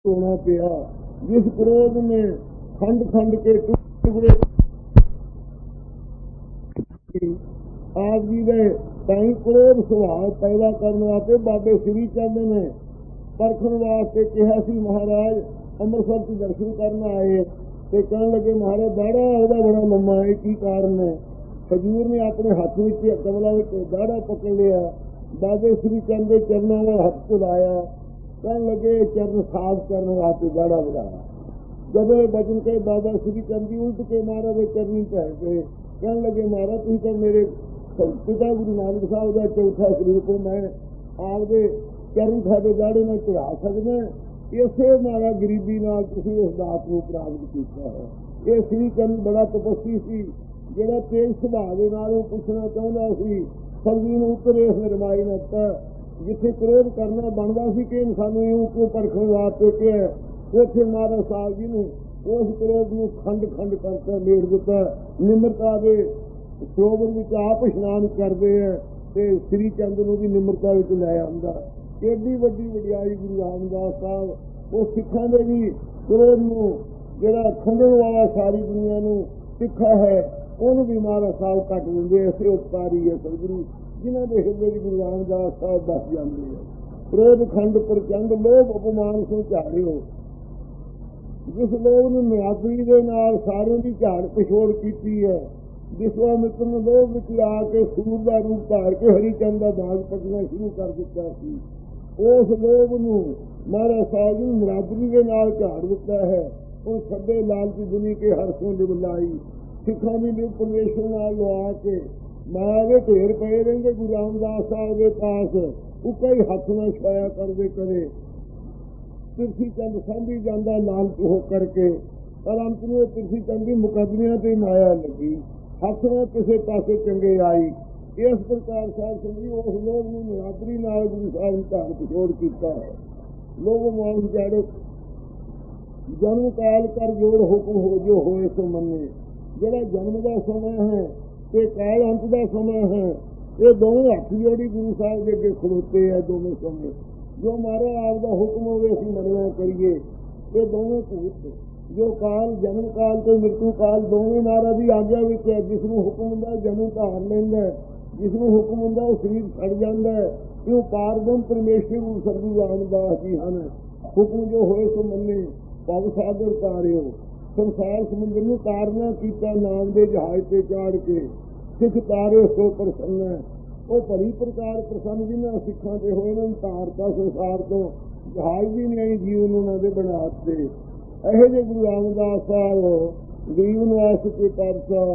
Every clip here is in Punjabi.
होना पिया। जिस क्रोध ने खंड खंड के टुकड़े आप जी ने ताई क्रोध सुभाव पैदा करने वास्ते बाबे श्री चंद ने परखण वास्ते कहा सी महाराज ਅੰਮ੍ਰਿਤਸਰ के दर्शन करना आए तो कहने लगे महाराज दाड़ा ਉਹਦਾ बड़ा लम्मा है की कारण है। खजूर ने अपने हाथ में कमला में दाड़ा पकड़ लिया, बाबे श्री चंद के चरणों में हाथ चलाया, कहने लगे चरण साफ करने वास्ते दाड़ा बढ़ाया। जब बचन के बाबा श्री चंद जी उल्ट के मारा वे चरनी पहन गए, कहने लगे महाराज तुम तो मेरे पिता गुरु नानक साहब का चौथा स्वरूप हो, मैं आपके चरण साढ़े दाड़े में चढ़ा सकदा, इसे मारा गरीबी नाल तुसीं इस दात नूं प्राप्त कीता है। ये श्री चंद बड़ा तपस्वी सी, जिहड़ा तेज सुभाਅ दे नाल पुछना चाहुंदा सी सभी नूं उतरे फरमाई न जिथे क्रोध करना बनता सी कि सानूं क्यों परखण वास्ते किहा, उत्थे महाराज साहब जी ने उस क्रोध नूं खंड खंड करके मेड़ दिता। निमरता दे ਸਰੋਵਰ ਵਿੱਚ ਆਪ ਇਸ਼ਨਾਨ ਕਰਦੇ ਹੈ ਤੇ ਸ੍ਰੀ ਚੰਦ ਨੂੰ ਵੀ ਨਿਮਰਤਾ ਵਿੱਚ ਲੈ ਆਉਂਦਾ। ਏਡੀ ਵੱਡੀ ਵਡਿਆਈ ਗੁਰੂ ਰਾਮਦਾਸ ਸਾਹਿਬ ਉਹ ਸਿੱਖਾਂ ਦੇ ਵੀ क्रोध ਨੂੰ ਜਿਹੜਾ ਖੰਡਣ ਵਾਲਾ ਸਾਰੀ ਦੁਨੀਆ ਨੂੰ ਸਿੱਖਾ ਹੈ ਉਹਨੂੰ ਵੀ ਮਹਾਰਾਜ ਸਾਹਿਬ ਕੱਟ ਦਿੰਦੇ। ਐਸੇ ਉਪਕਾਰੀ ਹੈ ਸਤਿਗੁਰੂ ਜਿਨ੍ਹਾਂ ਦੇ ਹਿਰਦੇ ਵਿੱਚ ਗੁਰੂ ਰਾਮਦਾਸ ਸਾਹਿਬ ਬਸ ਜਾਂਦੇ ਹੈ। क्रोध खंड प्रचंड लोभ अपमान सो ਝਾੜਿਓ, जिस लोग ने निरादरी के नाल सारिਆਂ ਦੀ ਝਾੜ ਪਿਛੋੜ ਕੀਤੀ ਹੈ। विश्वामित्र ने लोभ विच आके सूर का रूप धार के हरिचंद का दाग पटना शुरू कर दिता सी। उस लोभ नूं महाराज साहब जी निरादरी के नाल झाड़ दिता है। उन सभे लालची दुनी के हरसों लिवलाई सिखा की लिव परमेश्वर नाल लवा के माया के ढेर पे रहेंगे। गुरु रामदास साहब के पास उका ही हथ न छाया करदे करे तिरसी चंद सांभी जाता लालच हो करके, पर अंत में तिरसी चंद की मुकदमियां ते माया लगी, हथ न किसी पासे चंगे आई। इस प्रकार साध संगी उस लोग ने निरादरी नाल गुरु साहब ने धार पिछोड़ किया है। लोग मानस जाड़ो जन्म काल कर जोड़ हुक्म हो जो होए सो मन्ने। जिहड़ा जन्म का समय है ते काल अंत का समय है, ये दोनों हथ जोड़ी गुरु साहब के अगे खड़ोते हैं। दोनों समय जो हमारा आपका हुक्म होवे असीं मन्निया करिए। ये दोनों भूत जो काल जन्म काल तो मृत्यु काल दोवें महाराज की आग्या विच है। जिसनूं हुक्म हुंदा जन्म धार लैंदा, जिसनूं हुक्म हुंदा वो शरीर छड़ जांदा है। इहो पारब्रह्म परमेश्वर गुरु सतगुरु रामदास जी हन। हुक्म जो होए सो मन्ने भव सागर तारियो, संसार समुद्र नूं तारना कीता नाम दे जहाज ते चाड़ के सिख तारे सो प्रसन्न है। वो भली प्रकार प्रसन्न जिन्हां सिखां ते होए ने तारता संसार तो जहाज भी नहीं जीवन उन्हां दे बना दिते। ਇਹੋ ਜਿਹੇ ਗੁਰੂ ਰਾਮਦਾਸ ਸਾਹਿਬ ਗਰੀਬ ਨਿਵਾਸ ਕੇ ਪਾਤਸ਼ਾਹ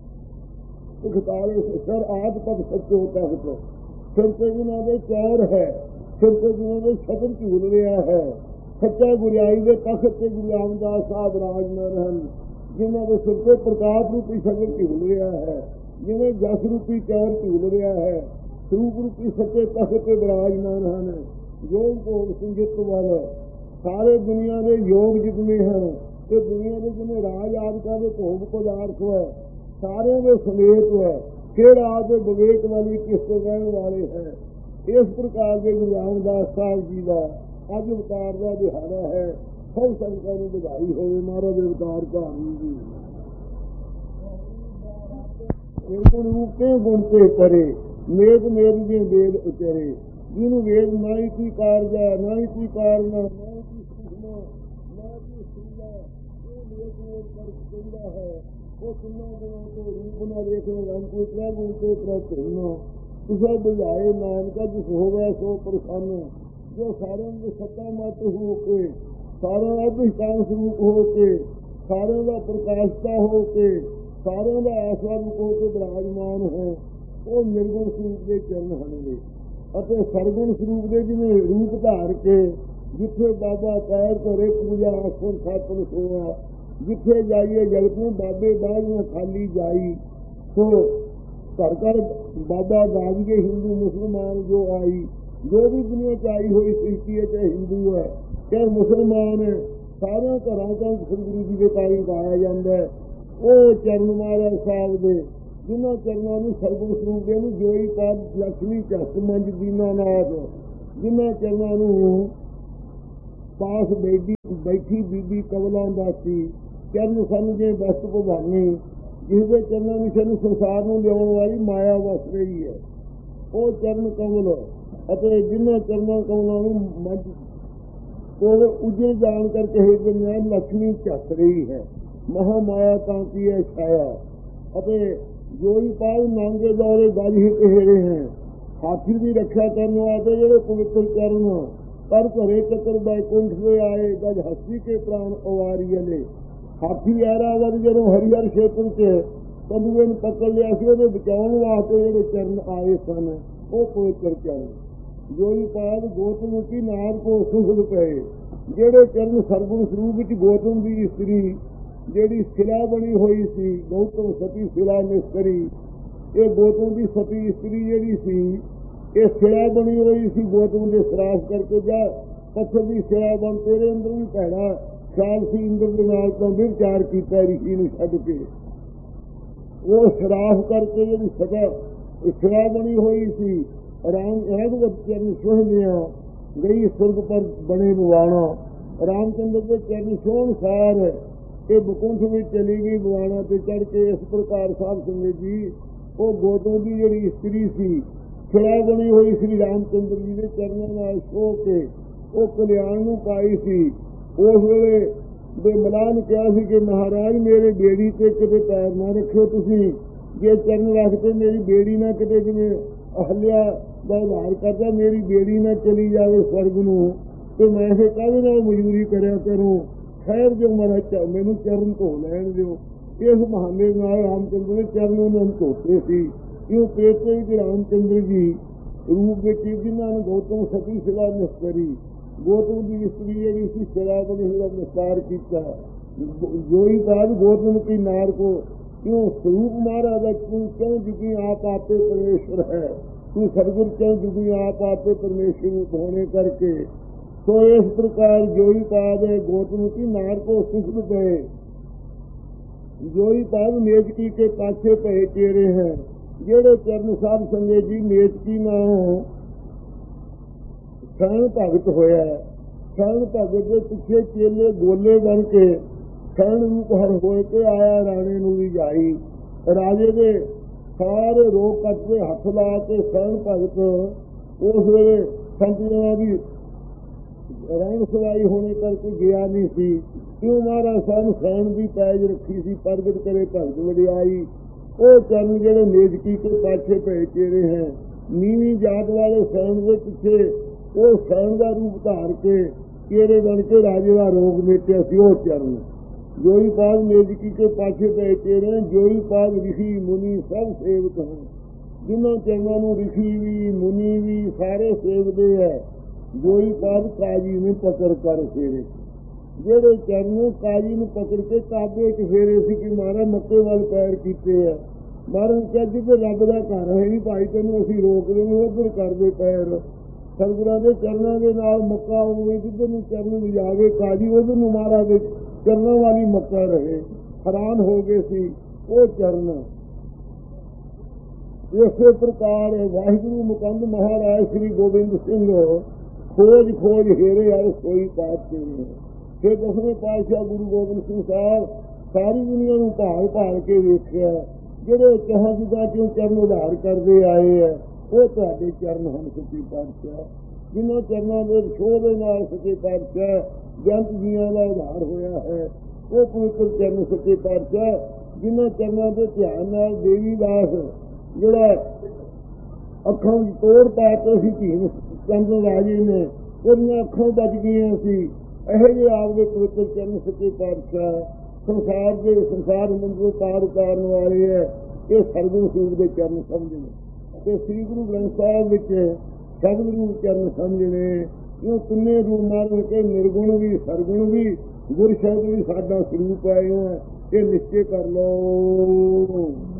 ਸੁਖਤਾਰੇ ਸਰ ਆਦ ਪਦ ਸੱਚੋ ਤਖਤ ਸਿਰ ਤੇ ਜਿਨ੍ਹਾਂ ਦੇ ਚੌਰ ਹੈ, ਸਿਰ ਤੇ ਜਿਨ੍ਹਾਂ ਦੇ ਛਤਰ ਝੂਲ ਰਿਹਾ ਹੈ। ਸੱਚਾ ਗੁਰਿਆਈ ਦੇ ਤਖਤ ਤੇ ਗੁਰੂ ਰਾਮਦਾਸ ਸਾਹਿਬ ਵਿਰਾਜਮਾਨ ਹਨ, ਜਿਨ੍ਹਾਂ ਦੇ ਸਿਰ ਤੇ ਪ੍ਰਕਾਸ਼ ਰੂਪੀ ਛਤਰ ਝੂਲ ਰਿਹਾ ਹੈ, ਜਿਵੇਂ ਜਸ ਰੂਪੀ ਚੌਰ ਝੂਲ ਰਿਹਾ ਹੈ। ਸਰੂਪ ਰੂਪੀ ਸੱਚੇ ਤਖਤ ਤੇ ਵਿਰਾਜਮਾਨ ਹਨ। ਯੋਗ ਭੋਗ ਸੰਗਿਤ ਵਾਲਾ सारे दुनिया के योग जितने हैं तो दुनिया के जिन्हें राज आदका के भोग पदार्थ है सारे के समेत है। फिर आके विवेक वाली किस्त रहने वाले हैं। इस प्रकार के गुरु रामदास साहब जी का अज अवतार का दिहाड़ा है। सब संगतां नूं बधाई होवे महाराज अवतार कहानी जी। निर्गुण रूप के गुण ते परे मेद मेद के वेद उचरे, जिन्हों वेद ना ही कोई कारजा ना ही कोई कारण है। वो किन्ना गुणों को रूप न देखो रंग को इतना गुण को इतना चुनो तुझे बुझाए नानका जिस हो गया सो प्रसन्न। जो सारे के सत्ता मत हो के सारे अधिष्ठान स्वरूप हो के सारे का प्रकाशता हो के सारे का आसरा रूप हो के विराजमान है। वो निर्गुण स्वरूप के चरण हनगे ਅਤੇ ਸਰਗੁਣ ਸਰੂਪ ਦੇ ਜਿਵੇਂ ਰੂਪ ਧਾਰ ਕੇ ਜਿੱਥੇ ਬਾਬਾ ਕਹਿ ਕਰੇ ਪੂਜਾ ਆਸਣ ਖਾਤਰ ਸੋਆ। जिथे जाइए जगत में बाबे बाज में खाली जाई तो घर घर बाबा गाज के हिंदू मुसलमान जो आई जो भी दुनिया च आई हुई सृष्टि है चाहे हिंदू है चाहे मुसलमान है सारे घरों का सतगुरु जी के तारी पाया जाता है। वो चरण महाराज साहब के जिन्होंने चरणों में सरगुण स्वरूप के जोई पद लक्ष्मी चक मंज दीनानाथ जिन्होंने चरणों ਪਾਸ ਬੈਠੀ ਬੀਬੀ ਕਮਲਾਂ ਦਾਸੀ ਚਰਨ ਸਮਝੇ ਬਸਤ ਭਵਾਨੀ, ਜਿਹਦੇ ਚਰਨਾਂ ਵਿੱਚ ਇਹਨੂੰ ਸੰਸਾਰ ਨੂੰ ਲਿਆਉਣ ਵਾਲੀ ਮਾਇਆ ਵਸ ਰਹੀ ਹੈ। ਉਹ ਚਰਨ ਕਮਲ ਅਤੇ ਜਿਨ੍ਹਾਂ ਚਰਨਾਂ ਕਮਲਾਂ ਨੂੰ ਮੱਝ ਕੋਲ ਉਜੜ ਜਾਣ ਕਰਕੇ ਹੇਠ ਨਾਲ ਲక్ష్ਮੀ ਝੱਸ ਰਹੀ ਹੈ। ਮਹਾ ਮਾਇਆ ਤਾਂ ਕੀ ਹੈ ਛਾਇਆ, ਅਤੇ ਜੋਈ ਪਾਲ ਨਾਂਗੇ ਦੌਰੇ ਗਜ ਹਿੱਟ ਹੇਰੇ ਹੈ। ਹਾਥੀ ਦੀ ਰੱਖਿਆ ਕਰਨ ਵਾਸਤੇ ਜਿਹੜੇ ਪਵਿੱਤਰ ਚਰਨ ਪਰ ਘਰੇ ਚੱਕਰ ਬੈਕੁੰਠ ਦੇ ਆਏ, ਗਜ ਹਸਤੀ ਕੇ ਪ੍ਰਾਣ ਅਵਾਰੀਏ ਨੇ। ਹਾਥੀ ਐਰਾਵਤ ਜਦੋਂ ਹਰੀਹਰ ਖੇਤਰ 'ਚ ਕਦੂਏ ਨੂੰ ਪਕੜ ਲਿਆ ਸੀ, ਉਹਦੇ ਬਚਾਉਣ ਵਾਸਤੇ ਜਿਹੜੇ ਚਰਨ ਆਏ ਸਨ ਉਹ ਪਵਿੱਤਰ ਚਰਨ। ਜੋਈ ਪਾਦ ਗੌਤਮ ਕੀ ਨਾਰ ਕੋ ਸੁਖਦ ਪਏ, ਜਿਹੜੇ ਚਰਨ ਸਰਗੁਣ ਸਰੂਪ ਵਿੱਚ ਗੌਤਮ ਦੀ ਇਸਤਰੀ ਜਿਹੜੀ ਸਿਲਾ ਬਣੀ ਹੋਈ ਸੀ, ਗੌਤਮ ਸਤੀ ਸਿਲਾ ਨਿਸਤਰੀ, ਇਹ ਗੌਤਮ ਦੀ ਸਤੀ ਇਸਤਰੀ ਜਿਹੜੀ ਸੀ ਇਹ ਸਿਲਾ ਬਣੀ ਹੋਈ ਸੀ ਗੌਤਮ ਦੇ ਸ਼ਰਾਪ ਕਰਕੇ। ਜਾ ਪੱਥਰ ਦੀ ਸਿਲਾ ਬਣ, ਤੇਰੇ ਅੰਦਰ ਵੀ ਭੈੜਾ ਖਿਆਲ ਸੀ, ਇੰਦਰ ਦੇ ਨਾਲ ਤਾਂ ਵਿਚਾਰ ਕੀਤਾ ਰਿਸ਼ੀ ਨੂੰ ਛੱਡ ਕੇ। ਉਹ ਸ਼ਰਾਪ ਕਰਕੇ ਜਿਹੜੀ ਸਦਾ ਸਿਲਾ ਬਣੀ ਹੋਈ ਸੀ, ਰਾਮ ਰਘੁਵਤ ਚਰਨ ਸੁਹਣਿਆ ਗਈ ਸੁਰਗ ਪਰ ਬਣੇ ਬਵਾਣਾ। ਰਾਮਚੰਦਰ ਦੇ ਚਰਨ ਸੋਹਣ ਸਾਰ ਇਹ ਬਕੁੰਠ ਵਿੱਚ ਚਲੀ ਗਈ ਬਵਾਣਾ ਤੇ ਚੜ ਕੇ। ਇਸ ਪ੍ਰਕਾਰ ਸਾਹਿਬ ਸੰਗਤ ਜੀ ਉਹ ਗੌਤਮ ਦੀ ਜਿਹੜੀ ਇਸਤਰੀ ਸੀ ਸਿਲਾ ਬਣੀ ਹੋਈ ਸ੍ਰੀ ਰਾਮਚੰਦਰ ਜੀ ਦੇ ਚਰਨਾਂ ਨਾਲ ਛੋਹ ਕੇ ਉਹ ਕਲਿਆਣ ਨੂੰ ਪਾਈ ਸੀ। ਉਸ ਵੇਲੇ ਦੇ ਮਲਾਹ ਨੂੰ ਕਿਹਾ ਸੀ ਕਿ ਮਹਾਰਾਜ ਮੇਰੇ ਬੇੜੀ ਤੇ ਕਿਤੇ ਪੈਰ ਨਾ ਰੱਖਿਓ, ਤੁਸੀਂ ਜੇ ਚਰਨ ਰੱਖਦੇ ਮੇਰੀ ਬੇੜੀ ਨਾ ਕਿਤੇ ਜਿਵੇਂ ਅਹਲਿਆ ਦਾ ਉਧਾਰ ਕਰਦਾ ਮੇਰੀ ਬੇੜੀ ਨਾ ਚਲੀ ਜਾਵੇ ਸਵਰਗ ਨੂੰ, ਤੇ ਮੈਂ ਇਹ ਕਾਹਦੇ ਨਾਲ ਮਜ਼ਦੂਰੀ ਕਰਿਆ ਕਰੂੰ। ਖੈਰ ਜੋ ਮੇਰਾ ਮੈਨੂੰ ਚਰਨ ਧੋ ਲੈਣ ਦਿਓ। ਇਸ ਬਹਾਨੇ ਨਾਲ ਰਾਮਚੰਦਰ ਦੇ ਚਰਨ ਉਹਨਾਂ ਨੂੰ ਧੋਤੇ ਸੀ। ਇਉਂ ਪ੍ਰੇਤੇ ਵਿੱਚ ਰਾਮਚੰਦਰ ਜੀ ਰੂਪ ਵਿੱਚ ਜਿਨ੍ਹਾਂ ਨੂੰ ਗੌਤਮ ਸਤੀ ਸਿਲਾ ਨਿਸਤਰੀ, ਗੌਤਮ ਦੀ ਇਸਤਰੀ ਜਿਹੜੀ ਸੀ ਸਿਲਾ ਬਣੀ ਹੋਈ ਦਾ ਨਿਸਤਾਰ ਕੀਤਾ। ਜੋਈ ਬਾਦ ਗੌਤਮ ਕੀ ਨਾਰ ਕੋ ਕਿਉਂ ਸਰੂਪ ਮਹਾਰਾਜ ਦਾ ਕਿਉਂ ਜੁਗੀ ਆਪ ਆਪੇ ਪਰਮੇਸ਼ਵਰ ਹੈ, ਤੂੰ ਸਤਿਗੁਰ ਕਿਉਂ ਜੁਗੀ ਆਪ ਆਪੇ ਪਰਮੇਸ਼ਵਰ ਹੋਣੇ ਕਰਕੇ। तो इस प्रकार जोई पाद गौतम की नार को सुख गए। जोई पाद मेजकी के पाछे पहे चेरे हैं, जेड़े चरण साहब संगे जी मेजकी ना शरण भगत होया। शरण भगत के पिछे चेले गोले बन के शरण रूप हर होए के आया राणे नूं भी जाई। राजे दे सारे रोग कटते हथ ला के शरण भगत उस वेले संतियां भी ਰਹਿਣ ਸਵਾਈ ਹੋਣੇ ਕਰਕੇ ਗਿਆ ਨਹੀਂ ਸੀ। ਕਿਉਂ ਮਹਾਰਾਜ ਸਾਨੂੰ ਸੈਣ ਦੀ ਪੈਜ ਰੱਖੀ ਸੀ, ਪ੍ਰਗਟ ਕਰੇ ਭਗਤ ਵਡਿਆਈ। ਉਹ ਚਰਨ ਜਿਹੜੇ ਮੇਜਕੀ ਕੇ ਪਾਛੇ ਪਏ ਚੇਰੇ ਹੈ, ਨੀਵੀਂ ਜਾਤ ਵਾਲੇ ਸੈਣ ਦੇ ਪਿੱਛੇ ਉਹ ਸੈਣ ਦਾ ਰੂਪ ਧਾਰ ਕੇ ਚੇਰੇ ਬਣ ਕੇ ਰਾਜੇ ਦਾ ਰੋਗ ਮੇਟਿਆ ਸੀ। ਉਹ ਚਰਨ ਜੋਈ ਪਾਦ ਮੇਜਕੀ ਕੇ ਪਾਛੇ ਪਏ ਚੇਰੇ, ਜੋਈ ਪਾਦ ਰਿਸ਼ੀ ਮੁਨੀ ਸਭ ਸੇਵਕ ਹਨ। ਜਿਨ੍ਹਾਂ ਚਰਨਾਂ ਨੂੰ ਰਿਸ਼ੀ ਵੀ ਮੁਨੀ ਵੀ ਸਾਰੇ ਸੇਵਦੇ ਹੈ। ਜੋਈ ਪਾਦ ਕਾਜੀ ਨੂੰ ਪਕੜ ਕਰ ਫੇਰੇ, ਜਿਹੜੇ ਚਰਨ ਕਾਜੀ ਨੂੰ ਪਕੜ ਕੇ ਕਾਬੇ ਚ ਫੇਰੇ ਸੀ ਕਿ ਮਹਾਰਾਜ ਮੱਕੇ ਵੱਲ ਪੈਰ ਕੀਤੇ ਆ। ਮਹਾਰਾਜ ਕਿਹਾ ਜਿੱਥੇ ਰੱਬ ਦਾ ਘਰ ਹੈ ਨਹੀਂ ਭਾਈ ਤੈਨੂੰ ਅਸੀਂ ਰੋਕ ਦੇਵਾਂਗੇ, ਉੱਧਰ ਕਰਦੇ ਪੈਰ। ਸਤਿਗੁਰਾਂ ਦੇ ਚਰਨਾਂ ਦੇ ਨਾਲ ਮੱਕਾ ਹੋਵੇ, ਜਿੱਧਰ ਨੂੰ ਚਰਨ ਲਿਜਾਵੇ ਕਾਜੀ ਉਧਰ ਨੂੰ ਮਹਾਰਾਜ ਦੇ ਚਰਨਾਂ ਵਾਲੀ ਮੱਕਾ ਰਹੇ। ਹੈਰਾਨ ਹੋ ਗਏ ਸੀ ਉਹ ਚਰਨ। ਇਸੇ ਪ੍ਰਕਾਰ ਵਾਹਿਗੁਰੂ ਮੁਕੰਦ ਮਹਾਰਾਜ ਸ੍ਰੀ ਗੋਬਿੰਦ ਸਿੰਘ ਖੋਜ ਖੋਜ ਹੇਰੇ ਆਏ ਸੋਈ ਪਾਤ ਕੇ। ਫਿਰ 10ਵੇਂ ਪਾਤਸ਼ਾਹ ਗੁਰੂ ਗੋਬਿੰਦ ਸਿੰਘ ਸਾਹਿਬ ਸਾਰੀ ਦੁਨੀਆ ਨੂੰ ਭਾਲ ਭਾਲ ਕੇ ਵੇਖਿਆ। ਜਿਹੜੇ ਚਾਹਾਂ ਜਿੱਦਾਂ ਕਿਉਂ ਚਰਨ ਉਧਾਰ ਕਰਦੇ ਆਏ ਆ ਉਹ ਤੁਹਾਡੇ ਚਰਨ ਹਨ ਸੱਚੇ ਪਾਤਸ਼ਾਹ। ਜਿਨ੍ਹਾਂ ਚਰਨਾਂ ਦੇ ਛੋਹ ਦੇ ਨਾਲ ਸੱਚੇ ਪਾਤਸ਼ਾਹ ਜੰਤ ਜੀਆਂ ਦਾ ਉਧਾਰ ਹੋਇਆ ਹੈ, ਉਹ ਪਵਿੱਤਰ ਚਰਨ ਸੱਚੇ ਪਾਤਸ਼ਾਹ। ਜਿਨ੍ਹਾਂ ਚਰਨਾਂ ਦੇ ਧਿਆਨ ਨਾਲ ਦੇਵੀ ਦਾਸ ਜਿਹੜਾ ਅੱਖਾਂ ਵਿੱਚ ਤੋੜ ਪਾ ਕੇ ਸੀ ਧੀਨ ਚੰਦ ਰਾਜੇ ਨੇ, ਉਹਦੀਆਂ ਅੱਖਾਂ ਬਚ ਗਈਆਂ ਸੀ। ਇਹੋ ਜਿਹੇ ਆਪਦੇ ਪਵਿੱਤਰ ਚਰਨ ਸੱਚੇ ਪਾਤਸ਼ਾਹ ਸੰਸਾਰ ਮੰਦਰੋਂ ਪਾਰ ਉਤਾਰਨ ਵਾਲੇ ਹੈ। ਇਹ ਸਰਗੁਣ ਸਰੂਪ ਦੇ ਚਰਨ ਸਮਝਣੇ ਤੇ ਸ੍ਰੀ ਗੁਰੂ ਗ੍ਰੰਥ ਸਾਹਿਬ ਵਿੱਚ ਸਗਲ ਰੂਪ ਚਰਨ ਸਮਝਣੇ। ਇਹ ਤਿੰਨੇ ਰੂਪ ਮਾਰਨ ਕੇ ਨਿਰਗੁਣ ਵੀ ਸਰਗੁਣ ਵੀ ਗੁਰ ਸ਼ਬਦ ਵੀ ਸਾਡਾ ਸਰੂਪ ਹੈ। ਇਹ ਨਿਸ਼ਚੈ ਕਰ ਲਓ।